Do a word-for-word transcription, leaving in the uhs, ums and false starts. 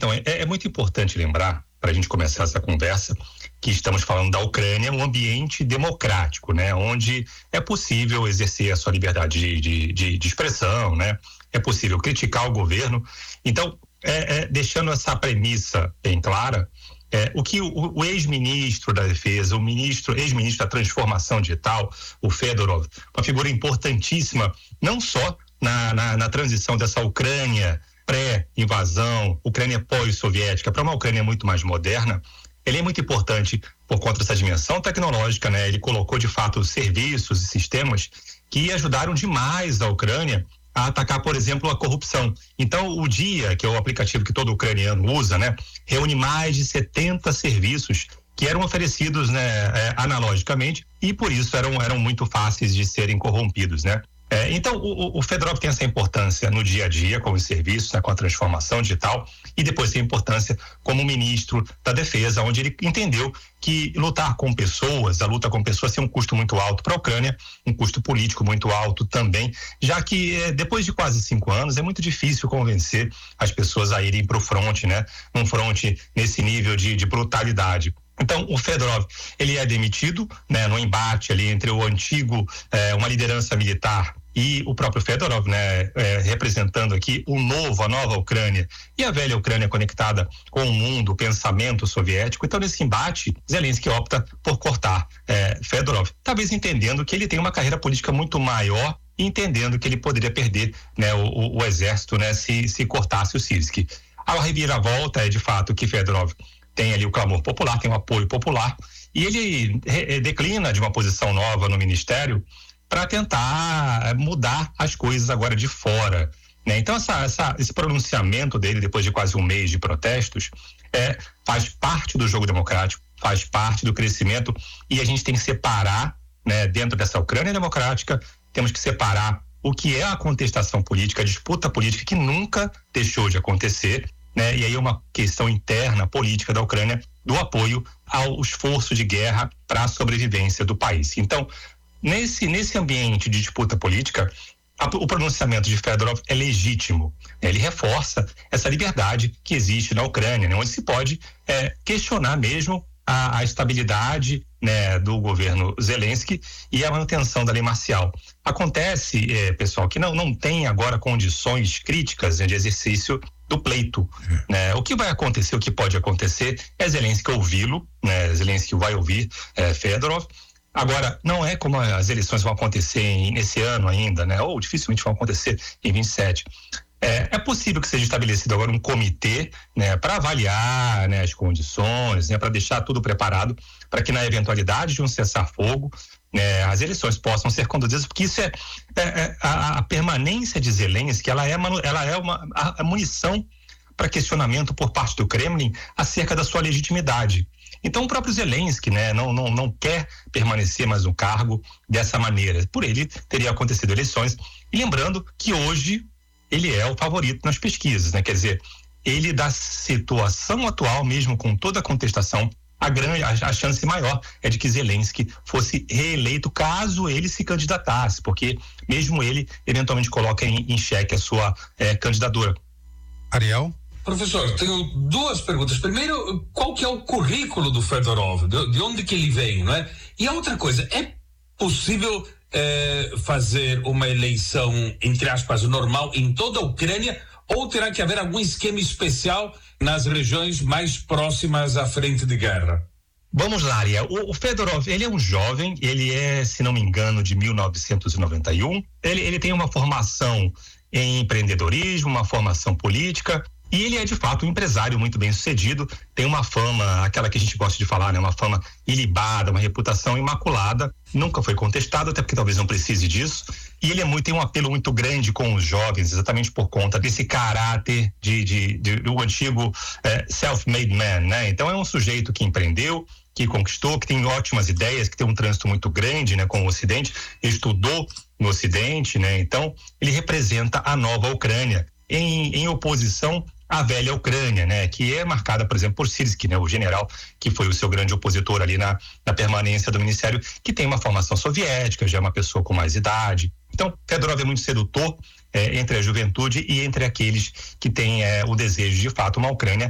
Então, é, é muito importante lembrar, para a gente começar essa conversa, que estamos falando da Ucrânia, um ambiente democrático, né? Onde é possível exercer a sua liberdade de, de, de, de expressão, né? É possível criticar o governo. Então, é, é, deixando essa premissa bem clara, é, o que o, o ex-ministro da Defesa, o ministro, ex-ministro da Transformação Digital, o Fedorov, uma figura importantíssima, não só na, na, na transição dessa Ucrânia pré-invasão, Ucrânia pós-soviética, para uma Ucrânia muito mais moderna, ele é muito importante por conta dessa dimensão tecnológica, né? Ele colocou, de fato, serviços e sistemas que ajudaram demais a Ucrânia a atacar, por exemplo, a corrupção. Então, o Dia, que é o aplicativo que todo ucraniano usa, né? Reúne mais de setenta serviços que eram oferecidos, né, é, analogicamente, e por isso eram, eram muito fáceis de serem corrompidos, né? É, então, o, o Fedorov tem essa importância no dia a dia com os serviços, né, com a transformação digital, e depois tem importância como ministro da Defesa, onde ele entendeu que lutar com pessoas, a luta com pessoas tem um custo muito alto para a Ucrânia, um custo político muito alto também, já que é, depois de quase cinco anos é muito difícil convencer as pessoas a irem para o fronte, né, um fronte nesse nível de, de brutalidade. Então, o Fedorov, ele é demitido, né, no embate ali entre o antigo, eh, uma liderança militar e o próprio Fedorov, né, eh, representando aqui o novo, a nova Ucrânia e a velha Ucrânia conectada com o mundo, o pensamento soviético. Então, nesse embate, Zelensky opta por cortar eh, Fedorov, talvez entendendo que ele tem uma carreira política muito maior, entendendo que ele poderia perder, né, o, o, o exército, né, se, se cortasse o Sirski. A reviravolta é, de fato, que Fedorov tem ali o clamor popular, tem o apoio popular, e ele re- declina de uma posição nova no ministério para tentar mudar as coisas agora de fora, né? Então, essa, essa, esse pronunciamento dele, depois de quase um mês de protestos, é, faz parte do jogo democrático, faz parte do crescimento, e a gente tem que separar, né, dentro dessa Ucrânia democrática, temos que separar o que é a contestação política, a disputa política que nunca deixou de acontecer, né? E aí é uma questão interna política da Ucrânia do apoio ao esforço de guerra para a sobrevivência do país. Então, nesse, nesse ambiente de disputa política, a, o pronunciamento de Fedorov é legítimo. Ele reforça essa liberdade que existe na Ucrânia, né? Onde se pode é, questionar mesmo a, a estabilidade, né, do governo Zelensky e a manutenção da lei marcial. Acontece, é, pessoal, que não, não tem agora condições críticas, né, de exercício do pleito, né? O que vai acontecer, o que pode acontecer é Zelensky ouvi-lo, né? Zelensky vai ouvir é, Fedorov. Agora, não é como as eleições vão acontecer em, nesse ano ainda, né? Ou dificilmente vão acontecer em vinte e sete. É, é possível que seja estabelecido agora um comitê, né, para avaliar, né, as condições, né, para deixar tudo preparado para que, na eventualidade de um cessar-fogo, né, as eleições possam ser conduzidas, porque isso é, é, é a, a permanência de Zelensky, ela é, ela é uma a, a munição para questionamento por parte do Kremlin acerca da sua legitimidade. Então, o próprio Zelensky, né, não, não, não quer permanecer mais no cargo dessa maneira. Por ele, teria acontecido eleições. E lembrando que hoje ele é o favorito nas pesquisas, né? Quer dizer, ele, da situação atual, mesmo com toda a contestação, a grande, a, a chance maior é de que Zelensky fosse reeleito caso ele se candidatasse, porque mesmo ele eventualmente coloca em, em xeque a sua eh, candidatura. Ariel? Professor, tenho duas perguntas. Primeiro, qual que é o currículo do Fedorov? De, de onde que ele vem, não é? E a outra coisa, é possível é, fazer uma eleição, entre aspas, normal em toda a Ucrânia, ou terá que haver algum esquema especial nas regiões mais próximas à frente de guerra? Vamos lá, Ariel. O, o Fedorov, ele é um jovem, ele é, se não me engano, de mil novecentos e noventa e um. Ele, ele tem uma formação em empreendedorismo, uma formação política, e ele é, de fato, um empresário muito bem sucedido, tem uma fama, aquela que a gente gosta de falar, né? Uma fama ilibada, uma reputação imaculada, nunca foi contestado, até porque talvez não precise disso, e ele é muito, tem um apelo muito grande com os jovens, exatamente por conta desse caráter de, de, de do antigo eh, self-made man, né? Então é um sujeito que empreendeu, que conquistou, que tem ótimas ideias, que tem um trânsito muito grande, né, com o Ocidente, estudou no Ocidente, né? Então ele representa a nova Ucrânia, em, em oposição à velha Ucrânia, né, que é marcada, por exemplo, por Sirski, né, o general que foi o seu grande opositor ali na, na permanência do ministério, que tem uma formação soviética, já é uma pessoa com mais idade. Então, Fedorov é muito sedutor é, entre a juventude e entre aqueles que têm é, o desejo de fato uma Ucrânia